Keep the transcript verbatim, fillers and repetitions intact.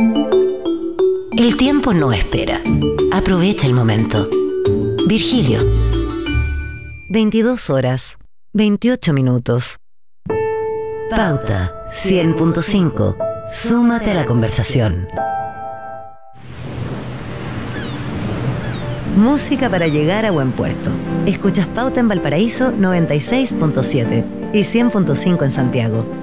El tiempo no espera. Aprovecha el momento. Virgilio. veintidós horas, veintiocho minutos. Pauta cien punto cinco. Súmate a la conversación. Música para llegar a buen puerto. Escuchas Pauta en Valparaíso noventa y seis punto siete y cien punto cinco en Santiago.